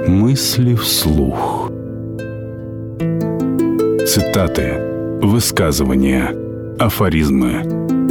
Мысли вслух. Цитаты, высказывания, афоризмы.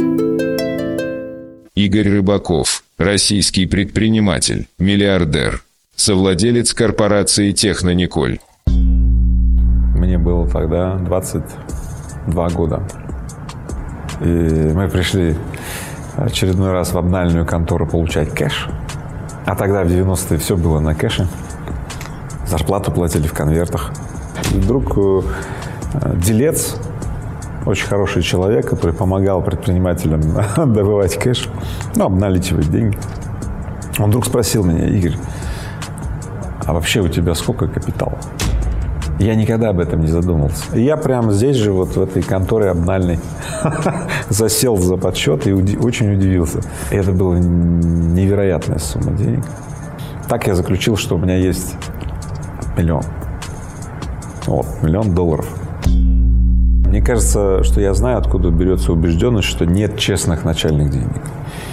Игорь Рыбаков, российский предприниматель, миллиардер, совладелец корпорации «Технониколь». Мне было тогда 22 года. И мы пришли очередной раз в обнальную контору получать кэш. А тогда в 90-е все было на кэше. Зарплату платили в конвертах. И вдруг делец, очень хороший человек, который помогал предпринимателям добывать кэш, обналичивать деньги. Он вдруг спросил меня: Игорь, а вообще у тебя сколько капитала? Я никогда об этом не задумывался. И я прямо здесь же, вот в этой конторе обнальной, засел за подсчет и очень удивился. И это была невероятная сумма денег. Так я заключил, что у меня есть $1 миллион. Мне кажется, что я знаю, откуда берется убежденность, что нет честных начальных денег.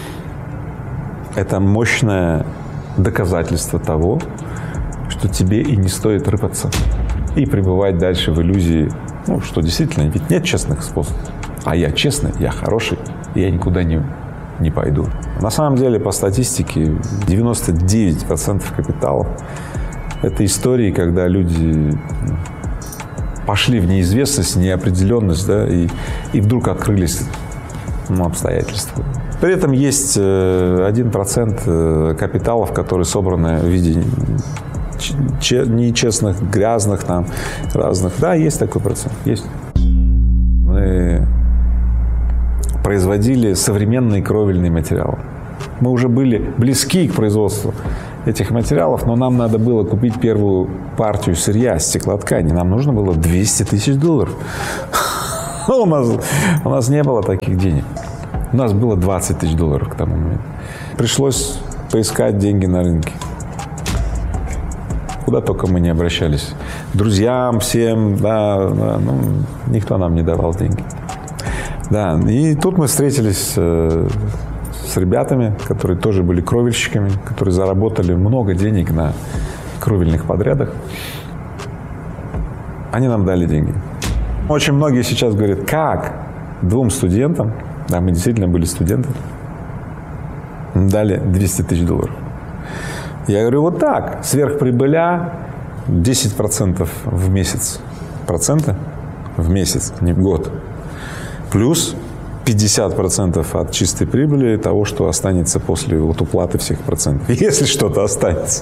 Это мощное доказательство того, что тебе и не стоит рыпаться и пребывать дальше в иллюзии, что действительно, ведь нет честных способов. А я честный, я хороший, и я никуда не пойду. На самом деле, по статистике, 99% капитала – это истории, когда люди пошли в неизвестность, неопределенность, да, и вдруг открылись обстоятельства. При этом есть 1% капиталов, которые собраны в виде нечестных, грязных, разных. Да, есть такой процент. Есть. Мы производили современный кровельный материал. Мы уже были близки к производству этих материалов, но нам надо было купить первую партию сырья, стеклоткани. Нам нужно было $200 000. У нас не было таких денег. У нас было $20 000 к тому моменту. Пришлось поискать деньги на рынке. Куда только мы не обращались. Друзьям, всем, никто нам не давал деньги. Да, и тут мы встретились с ребятами, которые тоже были кровельщиками, которые заработали много денег на кровельных подрядах. Они нам дали деньги. Очень многие сейчас говорят, как 2 студентам, да, мы действительно были студенты, дали $200 000. Я говорю, вот так, сверхприбыля 10% в месяц. Процента в месяц, не в год. Плюс 50% от чистой прибыли того, что останется после уплаты всех процентов. Если что-то останется.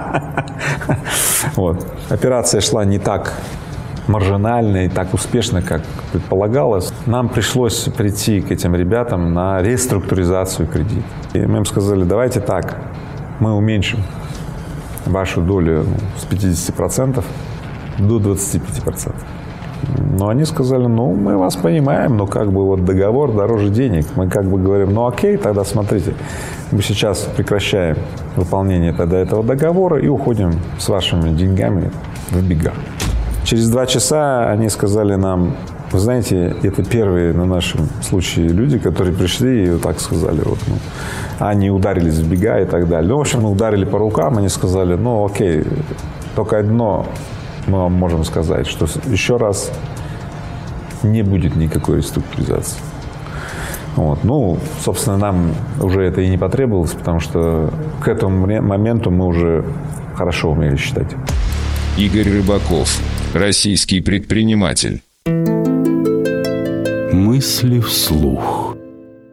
Вот. Операция шла не так маржинально и так успешно, как предполагалось. Нам пришлось прийти к этим ребятам на реструктуризацию кредита. И мы им сказали, давайте так, мы уменьшим вашу долю с 50% до 25%. Но они сказали, мы вас понимаем, но договор дороже денег. Мы говорим, окей, тогда смотрите, мы сейчас прекращаем выполнение тогда этого договора и уходим с вашими деньгами в бега. Через 2 часа они сказали нам, вы знаете, это первые на нашем случае люди, которые пришли и вот так сказали. Они ударились в бега и так далее. В общем, мы ударили по рукам, они сказали, окей, только одно мы вам можем сказать, что еще раз не будет никакой реструктуризации. Собственно, нам уже это и не потребовалось, потому что к этому моменту мы уже хорошо умели считать. Игорь Рыбаков, российский предприниматель. Мысли вслух.